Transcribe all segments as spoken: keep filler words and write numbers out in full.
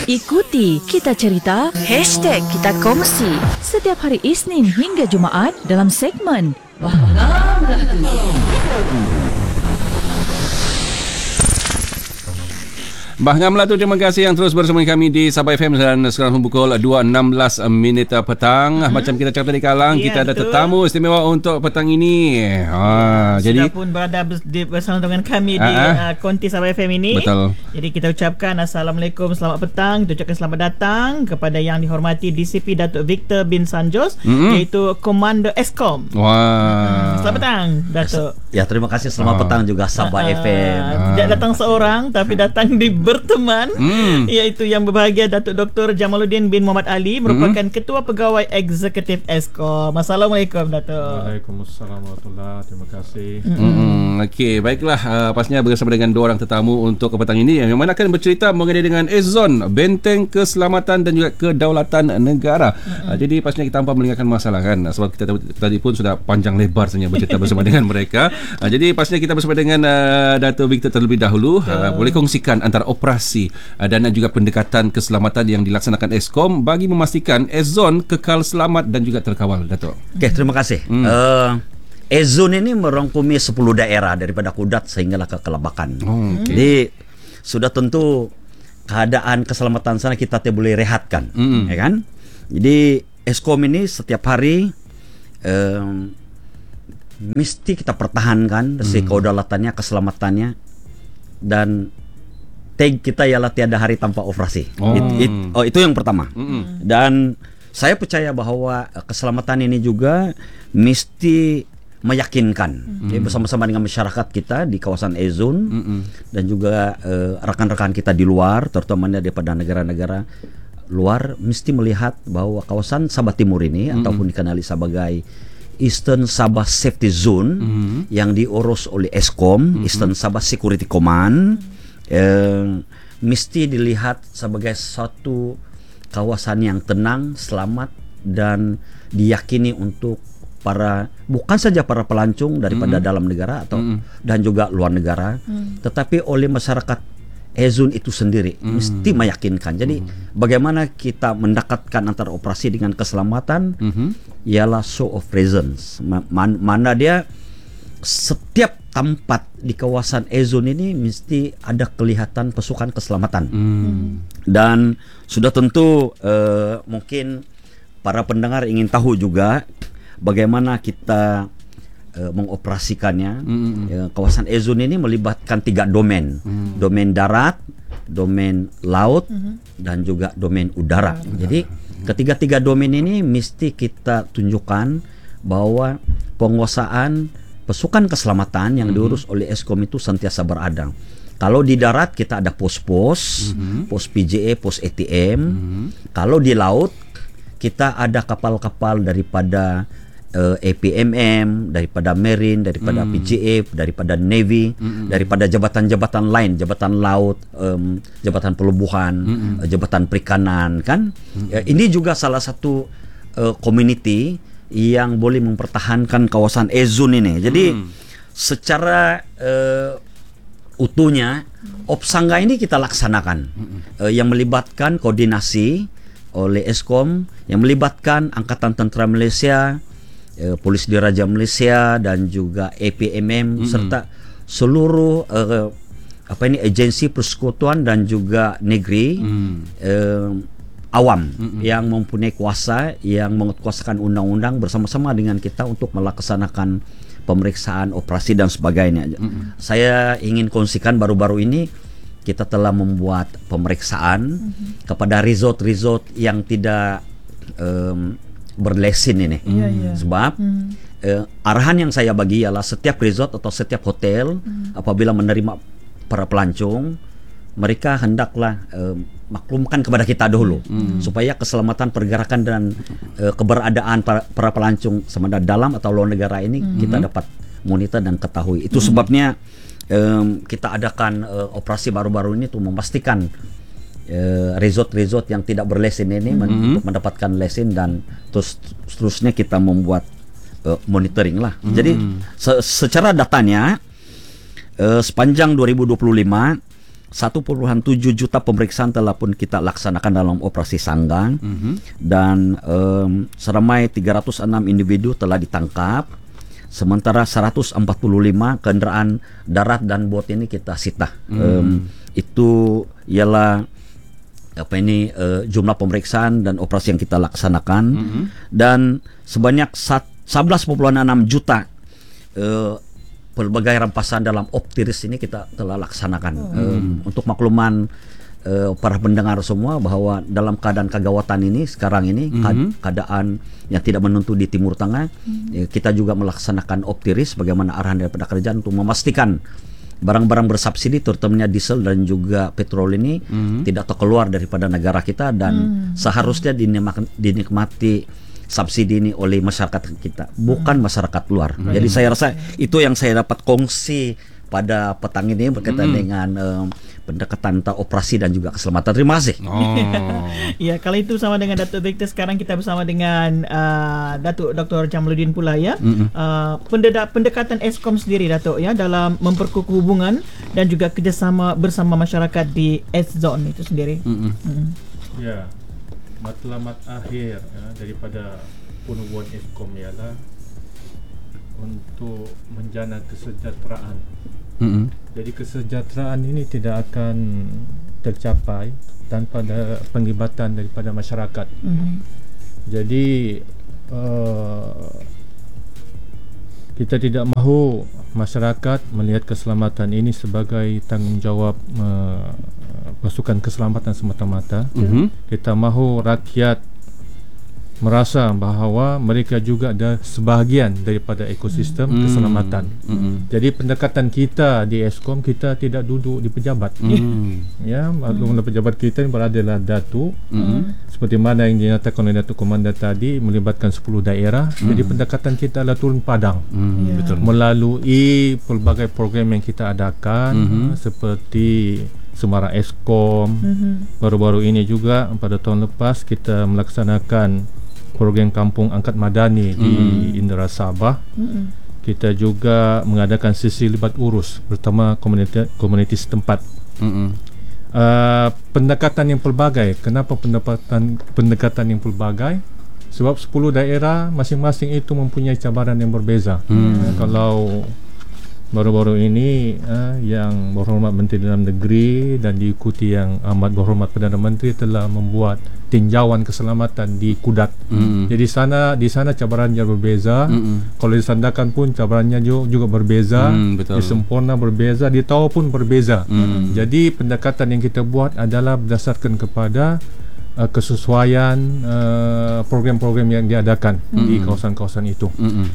Ikuti Kita Cerita, hashtag Kita Kongsi setiap hari Isnin hingga Jumaat dalam segmen Faham Ratu. Bahkan Melatu, terima kasih yang terus bersama kami di Sabah F M dan sekarang pukul dua enam belas minit petang. Hmm. Macam kita cakap tadi Kalang, ya, kita ada betul. Tetamu istimewa untuk petang ini. Ha, Sudah jadi pun berada bersama dengan kami di uh, uh, Konti Sabah F M ini. Betul. Jadi kita ucapkan Assalamualaikum, selamat petang. Kita ucapkan selamat datang kepada yang dihormati D C P Datuk Victor bin Sanjos, mm-hmm. iaitu Komander Eskom. Wah. Hmm, selamat petang, Datuk. Ya, terima kasih. Selamat oh. petang juga Sabah uh, F M. Tidak uh. datang seorang, tapi datang di berteman, mm. iaitu yang berbahagia Datuk Doktor Jamaluddin bin Muhammad Ali, merupakan mm. Ketua Pegawai Eksekutif Eskom. Assalamualaikum, Datuk. Waalaikumsalam warahmatullahi. Terima kasih. Mm-hmm. Okey, baiklah, uh, pastinya bersama dengan dua orang tetamu untuk petang ini yang mana akan bercerita mengenai dengan Ezon, Benteng Keselamatan dan juga Kedaulatan Negara. Mm-hmm. Uh, jadi pastinya kita tanpa melingkarkan masalah kan, sebab kita tadi pun sudah panjang lebar sebenarnya bercerita bersama dengan mereka. Uh, jadi pastinya kita bersama dengan uh, Datuk Victor terlebih dahulu. Uh, boleh kongsikan antara operasi dan juga pendekatan keselamatan yang dilaksanakan Eskom bagi memastikan Ezon kekal selamat dan juga terkawal, Datuk. Okey, terima kasih. Hmm. Uh, Ezon ini merangkumi sepuluh daerah daripada Kudat sehinggalah ke Kelabakan. Oh, okay. Jadi sudah tentu keadaan keselamatan sana kita tidak boleh rehatkan, hmm. ya kan? Jadi Eskom ini setiap hari um, mesti kita pertahankan hmm. si kedaulatannya, keselamatannya, dan tag kita ialah tiada hari tanpa operasi. Oh, it, it, oh itu yang pertama. Mm-hmm. Dan saya percaya bahawa keselamatan ini juga mesti meyakinkan, mm-hmm. ya, bersama-sama dengan masyarakat kita di kawasan Ezon, mm-hmm. dan juga uh, rakan-rakan kita di luar, terutamanya daripada negara-negara luar, mesti melihat bahawa kawasan Sabah Timur ini, mm-hmm. ataupun dikenali sebagai Eastern Sabah Safety Zone, mm-hmm. yang diurus oleh Eskom, mm-hmm. Eastern Sabah Security Command, Eh, mesti dilihat sebagai satu kawasan yang tenang, selamat, dan diyakini untuk para, bukan saja para pelancong daripada mm-hmm. dalam negara atau mm-hmm. dan juga luar negara, mm. tetapi oleh masyarakat Ezon itu sendiri, mm. mesti meyakinkan. Jadi mm. bagaimana kita mendekatkan antara operasi dengan keselamatan, mm-hmm. ialah show of presence. Man, mana dia setiap tempat di kawasan Ezon ini mesti ada kelihatan pasukan keselamatan. Mm. Dan sudah tentu uh, mungkin para pendengar ingin tahu juga bagaimana kita uh, mengoperasikannya. Mm. Uh, kawasan Ezon ini melibatkan tiga domain. Mm. Domain darat, domain laut, mm-hmm. dan juga domain udara. Mm. Jadi ketiga-tiga domain ini mesti kita tunjukkan bahwa penguasaan pasukan keselamatan yang diurus mm-hmm. oleh Eskom itu sentiasa berada. Kalau di darat kita ada pos-pos, mm-hmm. pos P J A, pos A T M. Mm-hmm. Kalau di laut kita ada kapal-kapal daripada uh, A P M M, daripada Marine, daripada mm-hmm. P J A, daripada Navy, mm-hmm. daripada jabatan-jabatan lain, jabatan laut, um, jabatan pelabuhan, mm-hmm. uh, jabatan perikanan, kan? Mm-hmm. Uh, ini juga salah satu uh, community yang boleh mempertahankan kawasan Ezon ini. Jadi hmm. secara uh, utuhnya Opsangga ini kita laksanakan, hmm. uh, yang melibatkan koordinasi oleh Eskom, yang melibatkan Angkatan Tentera Malaysia, uh, Polis Diraja Malaysia, dan juga A P M M, hmm. serta seluruh uh, apa ini agensi persekutuan dan juga negeri, hmm. uh, awam, mm-hmm. yang mempunyai kuasa, yang menguatkuasakan undang-undang bersama-sama dengan kita untuk melaksanakan pemeriksaan, operasi dan sebagainya. Mm-hmm. Saya ingin kongsikan baru-baru ini kita telah membuat pemeriksaan mm-hmm. kepada resort-resort yang tidak um, berlesin ini. Mm-hmm. Sebab mm-hmm. uh, arahan yang saya bagi ialah setiap resort atau setiap hotel mm-hmm. apabila menerima para pelancong, mereka hendaklah uh, maklumkan kepada kita dahulu, hmm. supaya keselamatan pergerakan dan uh, keberadaan para, para pelancong sama ada dalam atau luar negara ini hmm. kita dapat monitor dan ketahui. Itu hmm. sebabnya um, kita adakan uh, operasi baru-baru ini untuk memastikan uh, resort-resort yang tidak berlesin ini hmm. untuk mendapatkan lesin, dan terus seterusnya kita membuat uh, monitoring lah. Hmm. Jadi se- secara datanya uh, sepanjang dua ribu dua puluh lima satu koma tujuh juta pemeriksaan telah pun kita laksanakan dalam operasi Sanggang, Mhm. dan um, seramai tiga ratus enam individu telah ditangkap, sementara seratus empat puluh lima kendaraan darat dan bot ini kita sita. Um, itu ialah apa ini uh, jumlah pemeriksaan dan operasi yang kita laksanakan, Mhm. dan sebanyak sebelas koma enam juta uh, pelbagai rampasan dalam optiris ini kita telah laksanakan. Um, untuk makluman uh, para pendengar semua bahwa dalam keadaan kegawatan ini sekarang ini, Mhm. keadaan yang tidak menentu di Timur Tengah, eh, kita juga melaksanakan optiris bagaimana arahan daripada kerajaan untuk memastikan barang-barang bersubsidi terutamanya diesel dan juga petrol ini Mhm. tidak terkeluar daripada negara kita, dan seharusnya dinikmati, dinikmati subsidi ini oleh masyarakat kita, bukan masyarakat luar. Jadi saya rasa itu yang saya dapat kongsi pada petang ini berkaitan Hmm. dengan um, pendekatan tentang operasi dan juga keselamatan. Terima kasih. Oh. Ya, kalau itu sama dengan Datuk Victor, sekarang kita bersama dengan uh, Datuk Doktor Jamaluddin pula ya. Mm-mm. Uh, pendeda- pendekatan Eskom sendiri Datuk ya dalam memperkukuh hubungan dan juga kerjasama bersama masyarakat di S-Zone itu sendiri. Mhm. Mm. Ya, matlamat akhir ya, daripada penubuhan Eskom ialah untuk menjana kesejahteraan. Mhm. Jadi kesejahteraan ini tidak akan tercapai tanpa ada penglibatan daripada masyarakat. Mhm. Jadi uh, kita tidak mahu masyarakat melihat keselamatan ini sebagai tanggungjawab uh, pasukan keselamatan semata-mata. Mhm. Kita mahu rakyat merasa bahawa mereka juga ada sebahagian daripada ekosistem Hmm. keselamatan. Mhm. Jadi pendekatan kita di Eskom, kita tidak duduk di pejabat. Mhm. Ya, maklumlah pejabat kita ini beradalah Datuk. Mhm. Seperti mana yang dinyatakan oleh Datuk Komandan tadi, melibatkan sepuluh daerah. Jadi pendekatan kita adalah turun padang. Mhm. Ya. Betul. Melalui pelbagai program yang kita adakan, Mhm. seperti Semara Eskom. Mhm. Baru-baru ini juga pada tahun lepas kita melaksanakan program Kampung Angkat Madani di Indra Sabah. Mhm. Kita juga mengadakan sesi libat urus bersama komuniti komuniti setempat. Mhm. Uh, pendekatan yang pelbagai. Kenapa pendekatan pendekatan yang pelbagai? Sebab sepuluh daerah masing-masing itu mempunyai cabaran yang berbeza. Uh, kalau baru-baru ini uh, yang berhormat Menteri Dalam Negeri dan diikuti yang amat berhormat Perdana Menteri telah membuat tinjauan keselamatan di Kudat. Mhm. Jadi sana di sana cabarannya berbeza. Mhm. Kalau di Sandakan pun cabarannya juga, juga berbeza. Hmm, betul. Di Semporna berbeza, di Tawau pun berbeza. Hmm. Jadi pendekatan yang kita buat adalah berdasarkan kepada uh, kesesuaian uh, program-program yang diadakan di kawasan-kawasan itu. Mhm.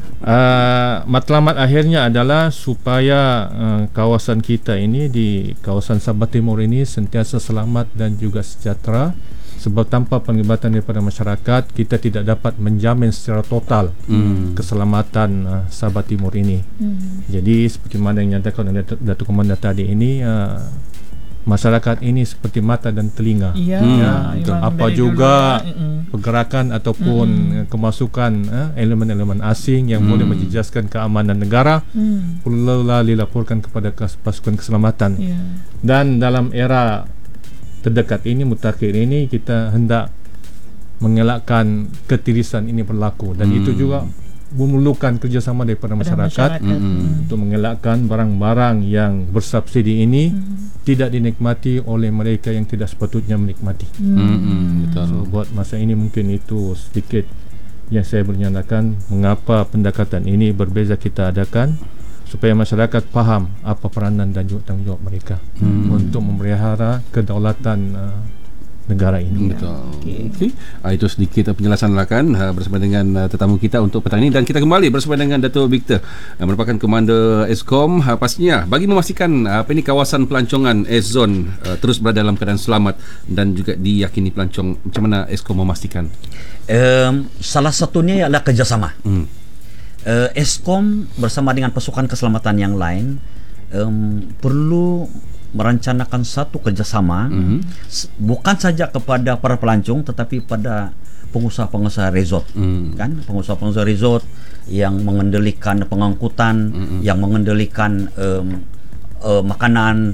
Uh, matlamat akhirnya adalah supaya uh, kawasan kita ini di kawasan Sabah Timur ini sentiasa selamat dan juga sejahtera. Sebab tanpa penglibatan daripada masyarakat, kita tidak dapat menjamin secara total Hmm. keselamatan uh, Sabah Timur ini. Mhm. Jadi seperti mana yang dinyatakan oleh Datuk Datuk Komandan tadi ini, uh, masyarakat ini seperti mata dan telinga. Ya, Hmm, ya, betul. memang Apa dari juga dulu, mm-mm. pergerakan ataupun uh, kemasukan uh, elemen-elemen asing yang boleh menjejaskan keamanan negara Hmm. perlulah dilaporkan kepada kas- pasukan keselamatan. Ya. Dan dalam era terdekat ini, mutakhir ini, kita hendak mengelakkan ketirisan ini berlaku, dan Hmm. itu juga memerlukan kerjasama daripada Pada masyarakat, Mm-mm. untuk mengelakkan barang-barang yang bersubsidi ini tidak dinikmati oleh mereka yang tidak sepatutnya menikmati. Mhm. Betul. So, buat masa ini mungkin itu sedikit yang saya bernyatakan mengapa pendekatan ini berbeza kita adakan, supaya masyarakat faham apa peranan dan juga tanggungjawab mereka Hmm. untuk memelihara kedaulatan uh, negara ini. Betul. Okey. Ah, itu sedikit penjelasan lah kan uh, bersama dengan uh, tetamu kita untuk petang ini, dan kita kembali bersama dengan Datuk Victor uh, merupakan Komander Eskom. Uh, pastinya bagi memastikan uh, apa ini kawasan pelancongan S-Zone uh, terus berada dalam keadaan selamat dan juga diyakini pelancong, macam mana Eskom memastikan? Um, salah satunya ialah kerjasama. Hmm. uh, Eskom bersama dengan pasukan keselamatan yang lain um, perlu merancanakan satu kerjasama, Mhm. s- bukan saja kepada para pelancong tetapi pada pengusaha-pengusaha resort. Hmm. Kan pengusaha-pengusaha resort yang mengendalikan pengangkutan, Mhm. yang mengendalikan um, uh, makanan,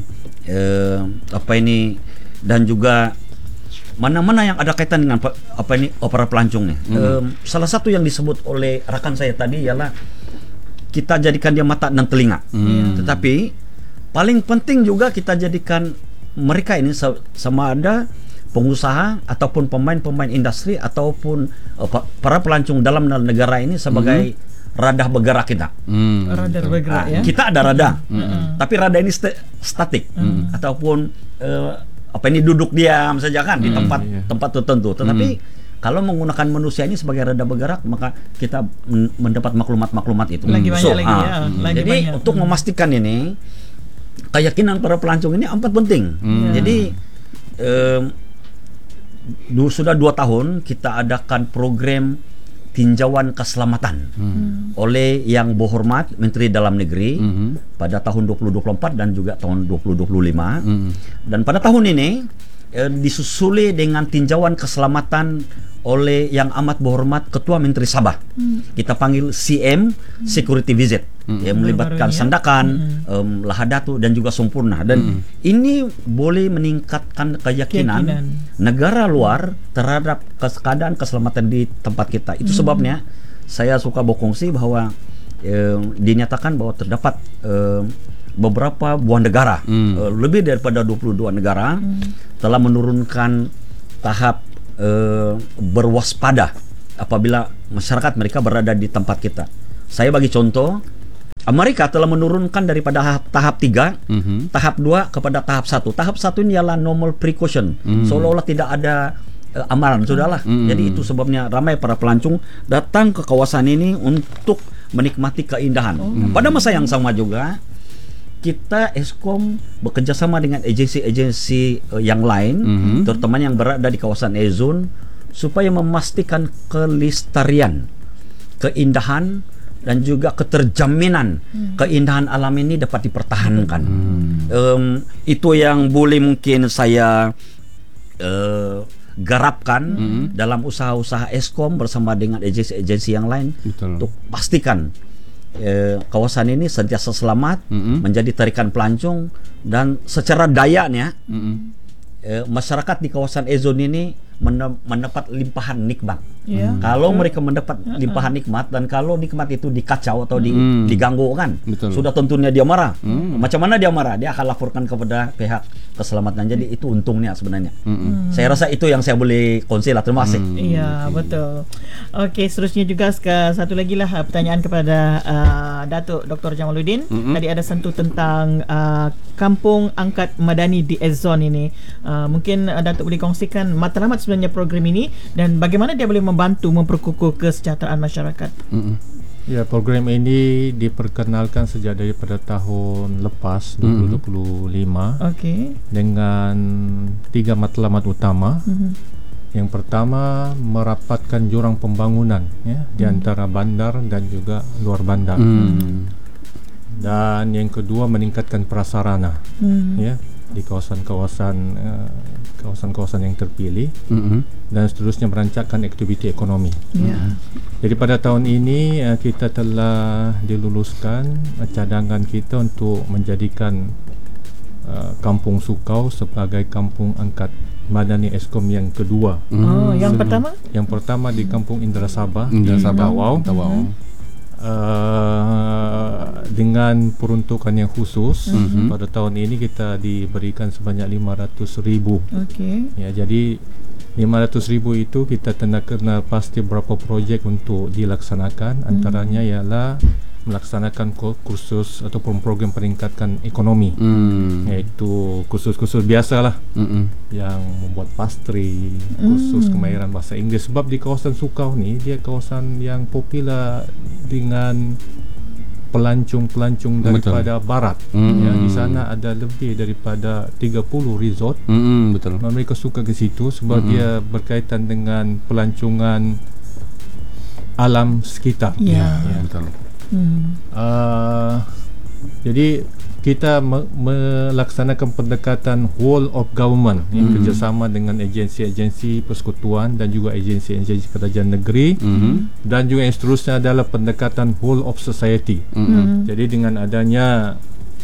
eh, apa ini dan juga mana-mana yang ada kaitan dengan pe- apa ini opera pelancong nih. Hmm. Eh, salah satu yang disebut oleh rekan saya tadi ialah kita jadikan dia mata dan telinga. Hmm. Tetapi paling penting juga kita jadikan mereka ini sa- sama ada pengusaha ataupun pemain-pemain industri ataupun uh, pa- para pelancong dalam negara ini sebagai hmm. radar bergerak kita. Hmm. Radar bergerak Ah, ya. Kita ada radar, Hmm. tapi radar ini st- statik Hmm. ataupun uh, apa ini duduk diam saja kan di tempat iya. tempat tertentu. Tetapi kalau menggunakan manusia ini sebagai radar bergerak, maka kita men- mendapat maklumat-maklumat itu. Lagi banyak lagi ah, ya, lagi jadi banyak. untuk Hmm. memastikan ini keyakinan para pelancong ini amat penting. Hmm. Jadi um, du- sudah dua tahun kita adakan program tinjauan keselamatan Hmm. oleh Yang Berhormat Menteri Dalam Negeri Hmm. pada tahun dua ribu dua puluh empat dan juga tahun dua ribu dua puluh lima. Hmm. Dan pada tahun ini eh, disusuli dengan tinjauan keselamatan oleh Yang Amat Berhormat Ketua Menteri Sabah. Kita panggil C M Security Visit, yang melibatkan Baru-baru ya. Sandakan, em, Lahadatu dan juga Sempurna. Dan ini boleh meningkatkan keyakinan, Keyakinan. negara luar terhadap kes- keadaan keselamatan di tempat kita. Itu sebabnya saya suka berkongsi bahwa em, dinyatakan bahwa terdapat em, beberapa buah negara, Hmm. eh, lebih daripada dua puluh dua negara telah menurunkan tahap eh, berwaspada apabila masyarakat mereka berada di tempat kita. Saya bagi contoh, Amerika telah menurunkan daripada tahap, tahap tiga, Mhm. tahap dua kepada tahap satu. Tahap satu ini ialah normal precaution, Hmm. seolah-olah tidak ada eh, amaran, sudahlah. Hmm. Jadi itu sebabnya ramai para pelancong datang ke kawasan ini untuk menikmati keindahan. Pada masa yang sama juga, kita Eskom bekerjasama dengan agensi-agensi uh, yang lain, Mhm. terutama yang berada di kawasan E-Zone, supaya memastikan kelestarian, keindahan dan juga keterjaminan keindahan alam ini dapat dipertahankan. Um, itu yang boleh mungkin saya uh, garapkan dalam usaha-usaha Eskom bersama dengan agensi-agensi yang lain. Betul. Untuk pastikan eh, kawasan ini sentiasa selamat, Mm-mm. menjadi tarikan pelancong, dan secara dayanya Mm-mm. eh, masyarakat di kawasan E-Zone ini mene- mendapat limpahan nikmat. Ya. Kalau mereka mendapat limpahan nikmat, dan kalau nikmat itu dikacau atau di, Hmm. diganggu kan, Betul. sudah tentunya dia marah. Hmm. Macam mana dia marah? Dia akan laporkan kepada pihak keselamatan. Jadi itu untungnya sebenarnya. Mm-mm. Saya rasa itu yang saya boleh kongsi lah. Terima kasih. Iya, betul. Okey, seterusnya juga seka- satu lagi lah uh, pertanyaan kepada uh, Datuk Doktor Jamaluddin. Mm-mm. Tadi ada sentuh tentang uh, Kampung Angkat Madani di E-Zone ini. Uh, mungkin uh, Datuk boleh kongsikan matlamat sebenarnya program ini dan bagaimana dia boleh membantu memperkukuh kesejahteraan masyarakat. Mm-mm. Ya, program ini diperkenalkan sejak daripada tahun lepas dua ribu dua puluh lima Okey. dengan tiga matlamat utama. Mhm. Yang pertama, merapatkan jurang pembangunan ya di antara bandar dan juga luar bandar. Mm. Dan yang kedua, meningkatkan prasarana Hmm. ya di kawasan-kawasan uh, kawasan-kawasan yang terpilih, Mm-mm. dan seterusnya merancangkan aktiviti ekonomi. Ya. Jadi pada tahun ini uh, kita telah diluluskan uh, cadangan kita untuk menjadikan uh, Kampung Sukau sebagai kampung angkat Madani Eskom yang kedua. Oh, yang Sebelum- pertama? Yang pertama di Kampung Indra Sabah Indra di Sabah. Tawau. Tawau. Uh, dengan peruntukan yang khusus. Mhm. Pada tahun ini kita diberikan sebanyak lima ratus ribu. Okey. Ya, jadi lima ratus ribu itu kita kena kena pasti berapa projek untuk dilaksanakan. Antaranya ialah melaksanakan ko- kursus ataupun program peningkatan ekonomi, Mm. iaitu kursus-kursus biasalah Mm-mm. yang membuat pastry, kursus kemahiran bahasa Inggeris. Sebab di kawasan Sukau ni dia kawasan yang popular dengan pelancong-pelancong daripada barat. Mm. Ya, di sana ada lebih daripada tiga puluh resort. Mm-mm. Betul. Mereka suka ke situ sebab Mm-mm. dia berkaitan dengan pelancongan alam sekitar. Ya. Ya, betul. Hmm. Uh, jadi kita me- melaksanakan pendekatan whole of government yang Hmm. kerjasama dengan agensi-agensi persekutuan dan juga agensi-agensi kerajaan negeri, Mhm. dan juga yang seterusnya adalah pendekatan whole of society. Mm-mm. Jadi dengan adanya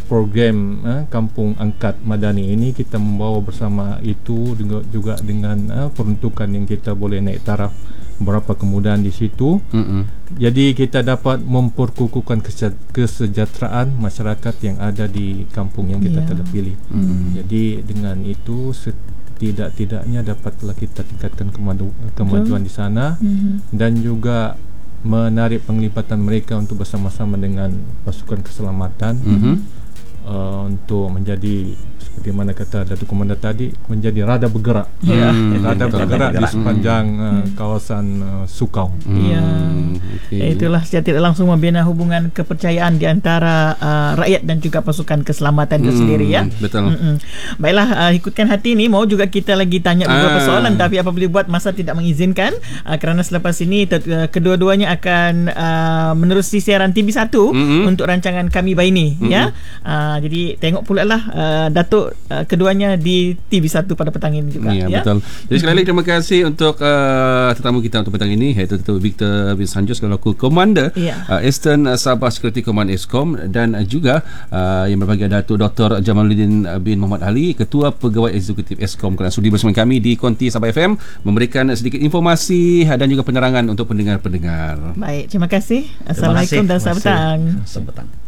program uh, Kampung Angkat Madani ini kita membawa bersama itu juga, juga dengan uh, peruntukan yang kita boleh naik taraf beberapa kemudahan di situ. Mm-mm. Jadi kita dapat memperkukuhkan kesejahteraan masyarakat yang ada di kampung yang kita Ya. telah pilih. Mm. Jadi dengan itu setidak-tidaknya dapatlah kita tingkatkan kemadu- kemajuan di sana Mhm. dan juga menarik penglibatan mereka untuk bersama-sama dengan pasukan keselamatan Mhm. uh, untuk menjadi seperti mana kata Datuk Komandan tadi, menjadi rada bergerak. Ya. Hmm, Rada betul. bergerak di bergerak. sepanjang uh, kawasan uh, Sukau. Ya. okey. Itulah secara tidak langsung membina hubungan kepercayaan di antara uh, rakyat dan juga pasukan keselamatan itu Hmm, sendiri ya. betul. Mm-mm. Baiklah, uh, ikutkan hati ni. Mau juga kita lagi tanya beberapa Ah. soalan, tapi apa boleh buat, masa tidak mengizinkan. Uh, kerana selepas ini ter- uh, kedua-duanya akan uh, menerusi siaran T V satu Mm-mm. untuk rancangan Kami Baini ya. Uh, jadi tengok pula lah uh, Datuk uh, keduanya di T V satu pada petang ini juga Ya, ya. betul. Jadi sekali lagi terima kasih untuk uh, tetamu kita untuk petang ini, iaitu Ketua Victor bin Sanjos selaku Komander Ya. uh, Eastern Sabah Security Command Eskom, dan uh, juga uh, yang berbahagia Datuk Doktor Jamaluddin bin Muhammad Ali, Ketua Pegawai Eksekutif Eskom, kerana sudi bersama kami di Konti Sabah F M memberikan sedikit informasi dan juga penerangan untuk pendengar-pendengar. Baik, terima kasih. Terima Assalamualaikum kasih. dan selamat petang. Selamat petang.